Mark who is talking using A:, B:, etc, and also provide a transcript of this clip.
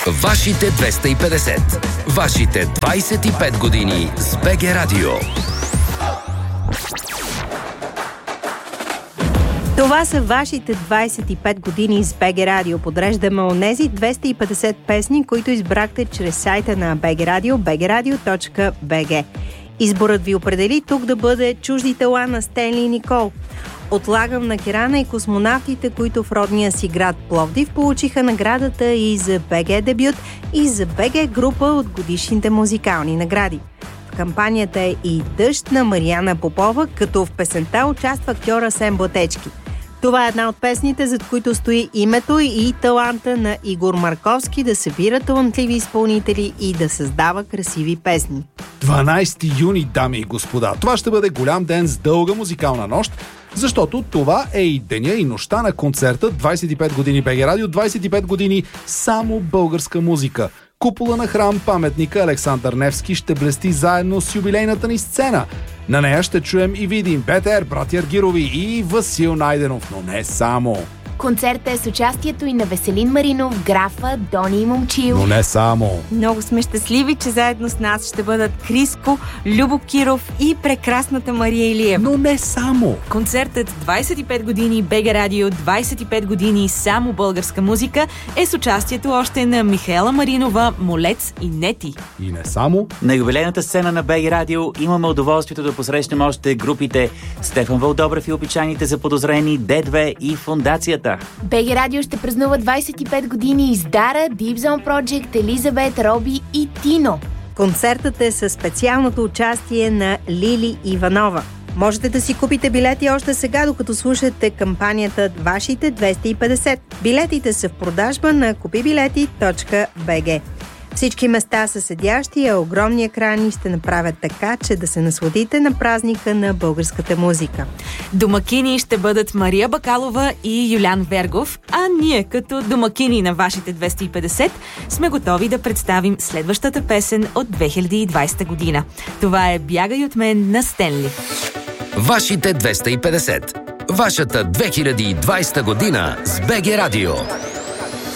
A: Вашите 250. Вашите 25 години с БГ Радио.
B: Това са вашите 25 години с БГ Радио. Подреждаме онези 250 песни, които избрахте чрез сайта на БГ Радио, bgradio.bg. Изборът ви определи тук да бъде Чужди тела на Стенли и Никол. Отлагам на Керана и космонавтите, които в родния си град Пловдив получиха наградата и за БГ дебют, и за БГ група от годишните музикални награди. В кампанията е и Дъжд на Мариана Попова, като в песента участва актьора Сем Блатечки. Това е една от песните, зад които стои името и таланта на Игор Марковски да събира талантливи изпълнители и да създава красиви песни.
C: 12 юни, дами и господа. Това ще бъде голям ден с дълга музикална нощ, защото това е и деня и нощта на концерта 25 години БГ Радио, 25 години само българска музика. Купола на храм паметника Александър Невски ще блести заедно с юбилейната ни сцена. На нея ще чуем и видим Петър, братя Аргирови и Васил Найденов, но не само.
D: Концертът е с участието и на Веселин Маринов, Графа, Дони и Момчил.
C: Но не само.
B: Много сме щастливи, че заедно с нас ще бъдат Криско, Любо Киров и прекрасната Мария Илиева.
C: Но не само.
E: Концертът 25 години БГ Радио, 25 години само българска музика е с участието още на Михаела Маринова, Молец и Нети.
C: И не само.
F: На юбилейната сцена на БГ Радио имаме удоволствието да посрещнем още групите Стефан Вълдобрев и Опечаните заподозрени, Д2 и Фондацията.
D: БГ Радио ще празнува 25 години с Дара, Deep Zone Project, Елизабет, Роби и Тино.
B: Концертът е със специалното участие на Лили Иванова. Можете да си купите билети още сега, докато слушате кампанията Вашите 250. Билетите са в продажба на kupibileti.bg. Всички места са седящи, а огромни екрани ще направят така, че да се насладите на празника на българската музика.
E: Домакини ще бъдат Мария Бакалова и Юлян Вергов, а ние като домакини на вашите 250 сме готови да представим следващата песен от 2020 година. Това е "Бягай от мен" на Стенли.
A: Вашите 250. Вашата 2020 година с БГ Радио.